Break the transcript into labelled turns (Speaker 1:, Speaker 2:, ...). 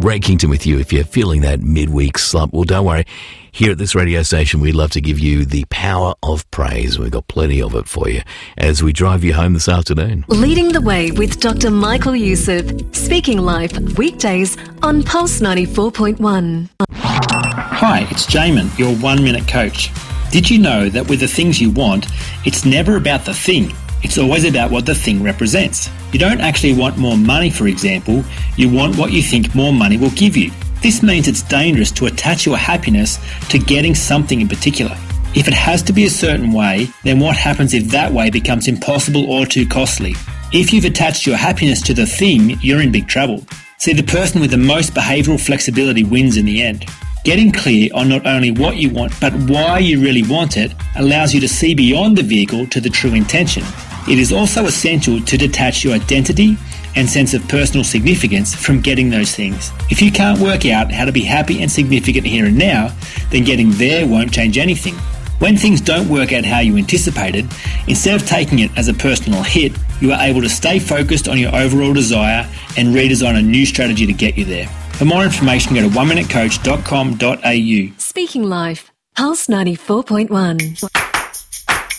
Speaker 1: Ray Kington with you. If you're feeling that midweek slump, well, don't worry. Here at this radio station, we love to give you the power of praise. We've got plenty of it for you as we drive you home this afternoon.
Speaker 2: Leading the Way with Dr. Michael Youssef. Speaking live weekdays on Pulse 94.1.
Speaker 3: Hi, it's Jamin, your 1 Minute Coach. Did you know that with the things you want, it's never about the thing. It's always about what the thing represents. You don't actually want more money, for example. You want what you think more money will give you. This means it's dangerous to attach your happiness to getting something in particular. If it has to be a certain way, then what happens if that way becomes impossible or too costly? If you've attached your happiness to the thing, you're in big trouble. See, the person with the most behavioural flexibility wins in the end. Getting clear on not only what you want, but why you really want it allows you to see beyond the vehicle to the true intention. It is also essential to detach your identity and sense of personal significance from getting those things. If you can't work out how to be happy and significant here and now, then getting there won't change anything. When things don't work out how you anticipated, instead of taking it as a personal hit, you are able to stay focused on your overall desire and redesign a new strategy to get you there. For more information, go to oneminutecoach.com.au.
Speaker 2: Speaking Life, Pulse 94.1.